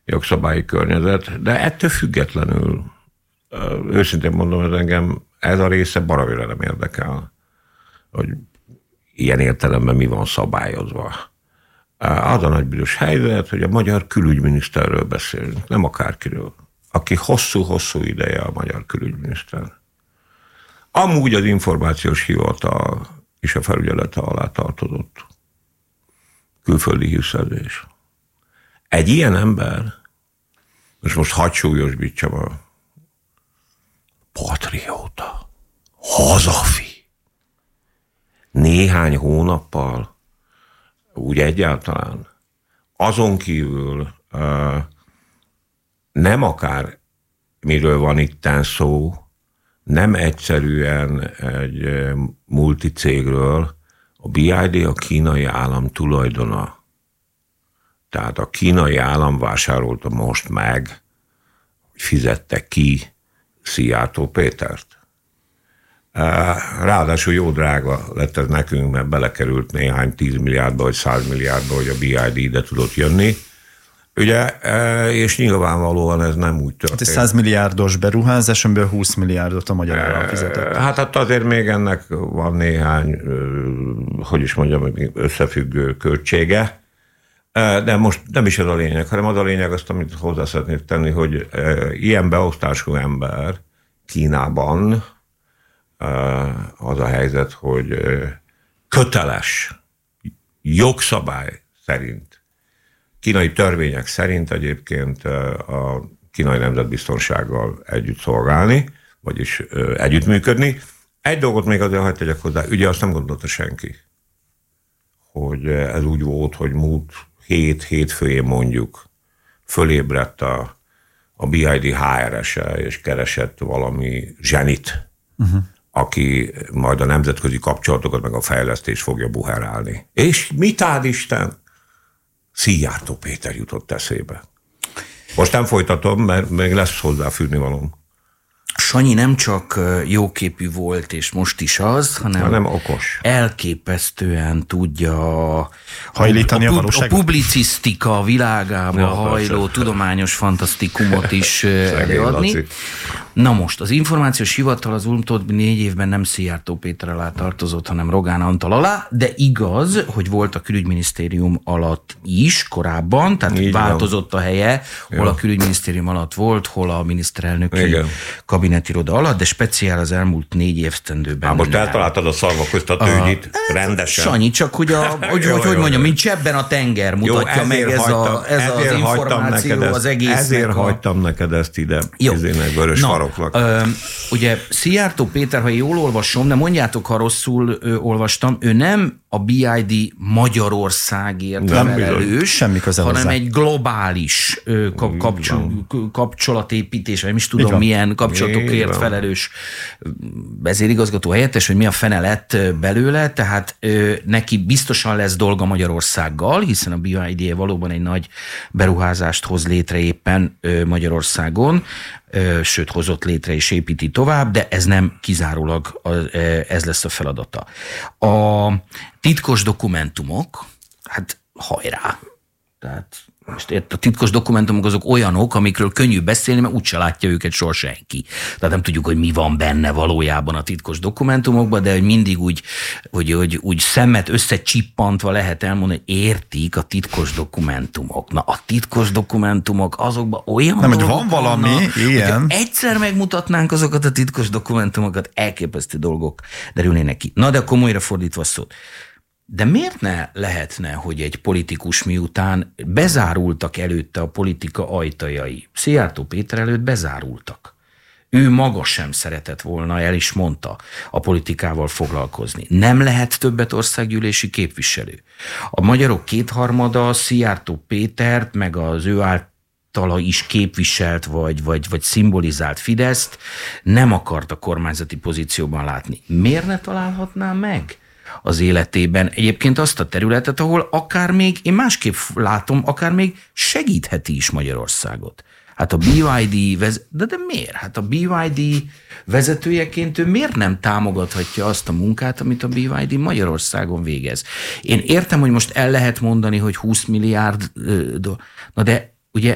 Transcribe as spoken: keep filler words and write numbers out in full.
jogszabályi környezet, de ettől függetlenül, őszintén mondom, hogy engem ez a része baromira nem érdekel, hogy ilyen értelemben mi van szabályozva. Az a nagy büdös helyzet, hogy a magyar külügyminiszterről beszélünk, nem akárkiről, aki hosszú-hosszú ideje a magyar külügyminiszter. Amúgy az információs hivatal és a felügyelete alá tartozott külföldi hírszerzés. Egy ilyen ember, és most hadd súlyosbítsam, a patrióta, hazafi, néhány hónappal, úgy egyáltalán, azon kívül uh, nem akár miről van itten szó, nem egyszerűen egy multicégről, a bé i dé a kínai állam tulajdona. Tehát a kínai állam vásárolta most meg, hogy fizette ki Szijjártó Pétert. Ráadásul jó drága lett ez nekünk, mert belekerült néhány tíz milliárdba, vagy száz milliárdba, hogy a bé i dé ide tudott jönni. Ugye, és nyilvánvalóan ez nem úgy történt. Hát egy száz milliárdos beruházás, amiből húsz milliárdot a magyar állam fizetett. Hát, hát azért még ennek van néhány, hogy is mondjam, összefüggő költsége. De most nem is ez a lényeg, hanem az a lényeg azt, amit hozzá szeretnék tenni, hogy ilyen beosztású ember Kínában az a helyzet, hogy köteles jogszabály szerint, kínai törvények szerint egyébként a kínai nemzetbiztonsággal együtt szolgálni, vagyis együttműködni. Egy dolgot még azért hagyd tegyek hozzá, ugye azt nem gondolta senki, hogy ez úgy volt, hogy múlt hét hétfőjén mondjuk fölébredt a, a bé i dé há er es-e és keresett valami zsenit, uh-huh. aki majd a nemzetközi kapcsolatokat meg a fejlesztést fogja buherálni. És mit áld Isten? Szijjártó Péter jutott eszébe. Most nem folytatom, mert még lesz hozzáfűrni valóm. Sanyi nem csak jóképű volt, és most is az, hanem, hanem okos. Elképesztően tudja hajlítani a, a, a, a publicisztika világába ja, hajló persze. tudományos fantasztikumot is előadni. Laci. Na most, az információs hivatal az utóbbi négy évben nem Szijjártó Péter alá tartozott, hanem Rogán Antal alá, de igaz, hogy volt a külügyminisztérium alatt is korábban, tehát így változott van. A helye, hol ja. a külügyminisztérium alatt volt, hol a miniszterelnöki Igen. kabinetiroda alatt, de speciál az elmúlt négy évesztendőben. Most eltaláltad a szarvak közt a tőgyit, a, rendesen. Sanyi, csak hogy, a, hogy, jó, hogy, jó, hogy mondjam, mint csebben a tenger mutatja jó, meg ez, hagytam, a, ez az információ az egész. Ezért a... hagytam neked ezt ide, ezért vörös farok. Ö, ugye Szijjártó Péter, ha jól olvasom, de mondjátok, ha rosszul ö, olvastam, ő nem a bé i dé Magyarországért felelős, hanem hozzá. Egy globális ö, kap, kapcsol, kapcsolatépítés, vagy nem is tudom milyen kapcsolatokért felelős vezérigazgató helyettes, hogy mi a fene lett belőle, tehát ö, neki biztosan lesz dolga Magyarországgal, hiszen a bé i dé valóban egy nagy beruházást hoz létre éppen ö, Magyarországon, Ö, sőt, hozott létre és építi tovább, de ez nem kizárólag a, ez lesz a feladata. A titkos dokumentumok, hát hajrá! Tehát most ért, a titkos dokumentumok azok olyanok, amikről könnyű beszélni, mert úgyse látja őket soha senki. Tehát nem tudjuk, hogy mi van benne valójában a titkos dokumentumokban, de hogy mindig úgy, hogy, hogy úgy szemet összecsippantva lehet elmondani, hogy értik a titkos dokumentumok. Na, a titkos dokumentumok azokban olyan nem, hogy van valami, vannak, ilyen. Hogy egyszer megmutatnánk azokat a titkos dokumentumokat, elképesztő dolgok derülnének ki. Na, de komolyra fordítva szót. De miért ne lehetne, hogy egy politikus miután bezárultak előtte a politika ajtajai, Szijjártó Péter előtt bezárultak. Ő maga sem szeretett volna, el is mondta, a politikával foglalkozni. Nem lehet többet országgyűlési képviselő. A magyarok kétharmada Szijjártó Pétert, meg az ő általa is képviselt, vagy, vagy, vagy szimbolizált Fideszt nem akart a kormányzati pozícióban látni. Miért ne találhatná meg az életében egyébként azt a területet, ahol akár még, én másképp látom, akár még segítheti is Magyarországot. Hát a bé i dé, vez... de, de miért? Hát a bé i dé vezetőjeként ő miért nem támogathatja azt a munkát, amit a bé i dé Magyarországon végez? Én értem, hogy most el lehet mondani, hogy húsz milliárd, na de